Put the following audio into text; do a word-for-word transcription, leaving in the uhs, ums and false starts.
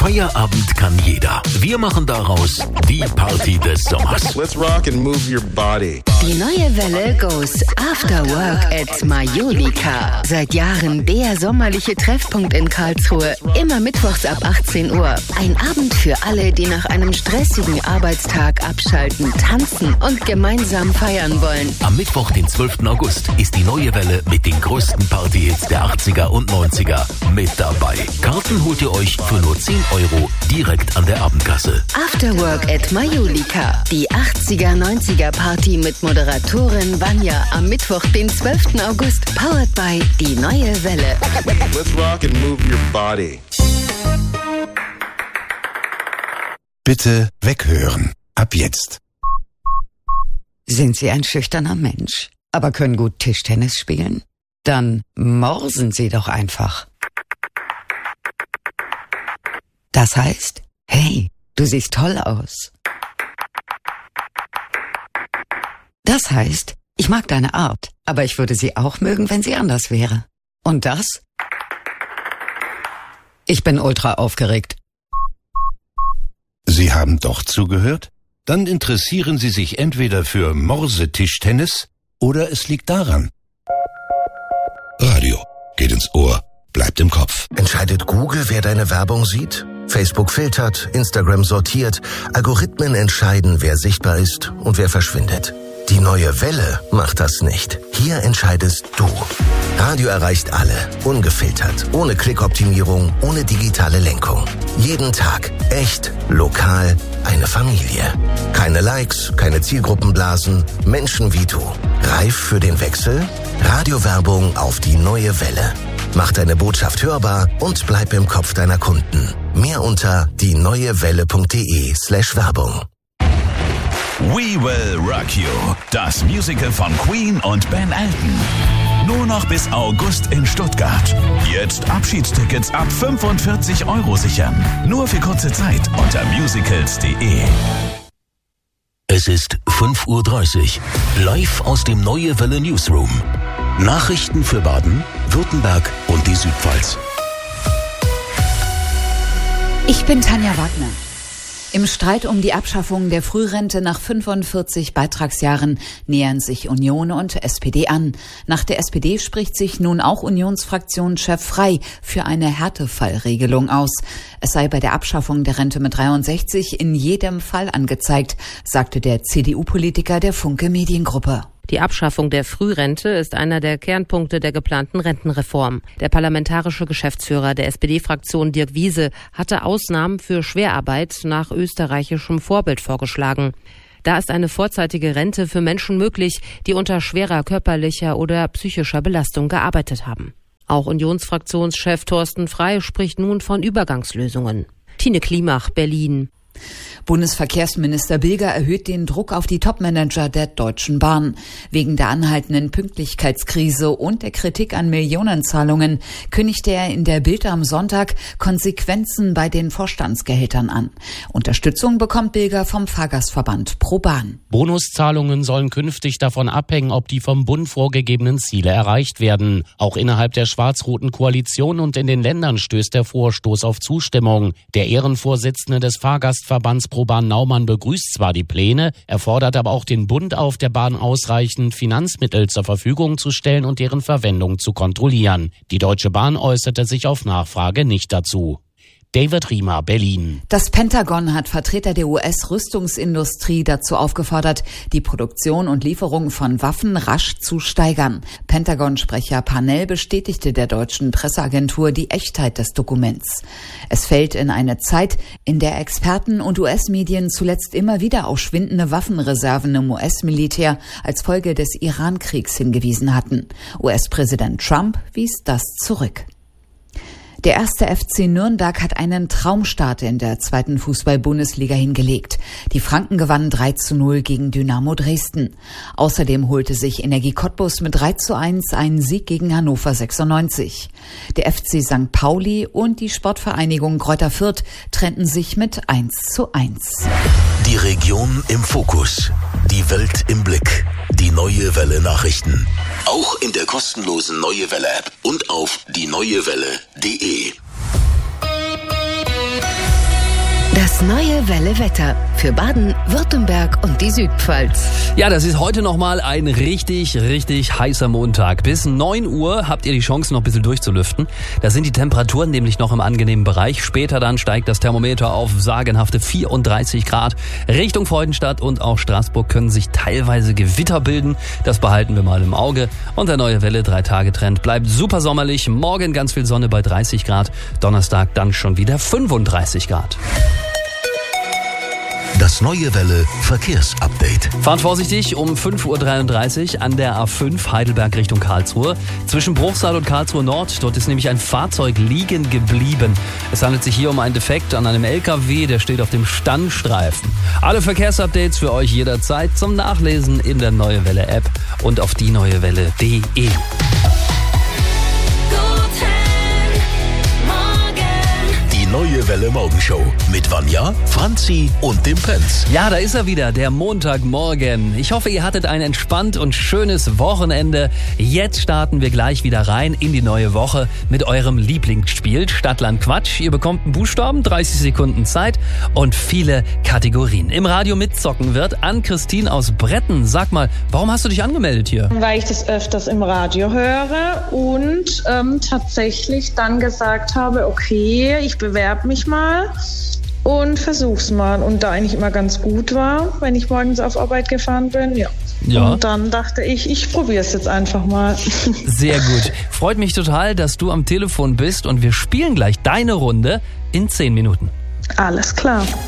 Feierabend kann jeder. Wir machen daraus die Party des Sommers. Let's rock and move your body. Die neue Welle goes After Work at Majolika. Seit Jahren der sommerliche Treffpunkt in Karlsruhe. Immer mittwochs ab achtzehn Uhr. Ein Abend für alle, die nach einem stressigen Arbeitstag abschalten, tanzen und gemeinsam feiern wollen. Am Mittwoch, den zwölften August, ist die neue Welle mit den größten Partyhits der achtziger und neunziger mit dabei. Karten holt ihr euch für nur zehn Euro direkt an der Abendkasse. After Work at Majolika. Die achtziger, neunziger Party mit Moderatorin Vanya am Mittwoch, den zwölften August. Powered by die neue Welle. Let's rock and move your body. Bitte weghören. Ab jetzt. Sind Sie ein schüchterner Mensch, aber können gut Tischtennis spielen? Dann morsen Sie doch einfach. Das heißt, hey, du siehst toll aus. Das heißt, ich mag deine Art, aber ich würde sie auch mögen, wenn sie anders wäre. Und das? Ich bin ultra aufgeregt. Sie haben doch zugehört? Dann interessieren Sie sich entweder für Morsetischtennis oder es liegt daran. Radio geht ins Ohr, bleibt im Kopf. Entscheidet Google, wer deine Werbung sieht? Facebook filtert, Instagram sortiert, Algorithmen entscheiden, wer sichtbar ist und wer verschwindet. Die neue Welle macht das nicht. Hier entscheidest du. Radio erreicht alle, ungefiltert, ohne Klickoptimierung, ohne digitale Lenkung. Jeden Tag, echt, lokal, eine Familie. Keine Likes, keine Zielgruppenblasen, Menschen wie du. Reif für den Wechsel? Radiowerbung auf die neue Welle. Mach deine Botschaft hörbar und bleib im Kopf deiner Kunden. Mehr unter dieneuewelle.de slash Werbung. We Will Rock You, das Musical von Queen und Ben Elton. Nur noch bis August in Stuttgart. Jetzt Abschiedstickets ab fünfundvierzig Euro sichern. Nur für kurze Zeit unter musicals punkt de. Es ist fünf Uhr dreißig. Live aus dem Neue Welle Newsroom. Nachrichten für Baden, Württemberg und die Südpfalz. Ich bin Tanja Wagner. Im Streit um die Abschaffung der Frührente nach fünfundvierzig Beitragsjahren nähern sich Union und S P D an. Nach der S P D spricht sich nun auch Unionsfraktionschef Frey für eine Härtefallregelung aus. Es sei bei der Abschaffung der Rente mit dreiundsechzig in jedem Fall angezeigt, sagte der C D U-Politiker der Funke Mediengruppe. Die Abschaffung der Frührente ist einer der Kernpunkte der geplanten Rentenreform. Der parlamentarische Geschäftsführer der S P D-Fraktion Dirk Wiese hatte Ausnahmen für Schwerarbeit nach österreichischem Vorbild vorgeschlagen. Da ist eine vorzeitige Rente für Menschen möglich, die unter schwerer körperlicher oder psychischer Belastung gearbeitet haben. Auch Unionsfraktionschef Thorsten Frey spricht nun von Übergangslösungen. Tine Klimach, Berlin. Bundesverkehrsminister Bilger erhöht den Druck auf die Topmanager der Deutschen Bahn. Wegen der anhaltenden Pünktlichkeitskrise und der Kritik an Millionenzahlungen kündigte er in der Bild am Sonntag Konsequenzen bei den Vorstandsgehältern an. Unterstützung bekommt Bilger vom Fahrgastverband ProBahn. Bonuszahlungen sollen künftig davon abhängen, ob die vom Bund vorgegebenen Ziele erreicht werden. Auch innerhalb der schwarz-roten Koalition und in den Ländern stößt der Vorstoß auf Zustimmung. Der Ehrenvorsitzende des Fahrgastverbands Verbands ProBahn Naumann begrüßt zwar die Pläne, er fordert aber auch den Bund auf, der Bahn ausreichend Finanzmittel zur Verfügung zu stellen und deren Verwendung zu kontrollieren. Die Deutsche Bahn äußerte sich auf Nachfrage nicht dazu. David Riemer, Berlin. Das Pentagon hat Vertreter der U S-Rüstungsindustrie dazu aufgefordert, die Produktion und Lieferung von Waffen rasch zu steigern. Pentagon-Sprecher Parnell bestätigte der deutschen Presseagentur die Echtheit des Dokuments. Es fällt in eine Zeit, in der Experten und U S-Medien zuletzt immer wieder auf schwindende Waffenreserven im U S-Militär als Folge des Iran-Kriegs hingewiesen hatten. U S-Präsident Trump wies das zurück. Der erste F C Nürnberg hat einen Traumstart in der zweiten Fußball-Bundesliga hingelegt. Die Franken gewannen drei zu null gegen Dynamo Dresden. Außerdem holte sich Energie Cottbus mit drei zu eins einen Sieg gegen Hannover sechsundneunzig. Der F C Sankt Pauli und die Sportvereinigung Greuther Fürth trennten sich mit eins zu eins. Die Region im Fokus. Die Welt im Blick. Die Neue Welle Nachrichten. Auch in der kostenlosen Neue Welle App und auf die neue welle punkt de. Das neue Welle Wetter für Baden, Württemberg und die Südpfalz. Ja, das ist heute nochmal ein richtig, richtig heißer Montag. Bis neun Uhr habt ihr die Chance, noch ein bisschen durchzulüften. Da sind die Temperaturen nämlich noch im angenehmen Bereich. Später dann steigt das Thermometer auf sagenhafte vierunddreißig Grad. Richtung Freudenstadt und auch Straßburg können sich teilweise Gewitter bilden. Das behalten wir mal im Auge. Und der neue Welle drei Tage Trend bleibt super sommerlich. Morgen ganz viel Sonne bei dreißig Grad. Donnerstag dann schon wieder fünfunddreißig Grad. Das neue Welle Verkehrsupdate. Fahrt vorsichtig um fünf Uhr dreiunddreißig an der A fünf Heidelberg Richtung Karlsruhe. Zwischen Bruchsal und Karlsruhe Nord, dort ist nämlich ein Fahrzeug liegen geblieben. Es handelt sich hier um einen Defekt an einem L K W, der steht auf dem Standstreifen. Alle Verkehrsupdates für euch jederzeit zum Nachlesen in der Neue Welle App und auf die neue welle punkt de. Neue Welle Morgenshow mit Vanja, Franzi und dem Prinz. Ja, da ist er wieder, der Montagmorgen. Ich hoffe, ihr hattet ein entspannt und schönes Wochenende. Jetzt starten wir gleich wieder rein in die neue Woche mit eurem Lieblingsspiel Stadtland Quatsch. Ihr bekommt einen Buchstaben, dreißig Sekunden Zeit und viele Kategorien. Im Radio mitzocken wird Ann-Christine aus Bretten. Sag mal, warum hast du dich angemeldet hier? Weil ich das öfters im Radio höre und ähm, tatsächlich dann gesagt habe, okay, ich bewerbe mich mal und versuch's mal. Und da eigentlich immer ganz gut war, wenn ich morgens auf Arbeit gefahren bin, ja. Ja. Und dann dachte ich, ich probiere es jetzt einfach mal. Sehr gut. Freut mich total, dass du am Telefon bist und wir spielen gleich deine Runde in zehn Minuten. Alles klar.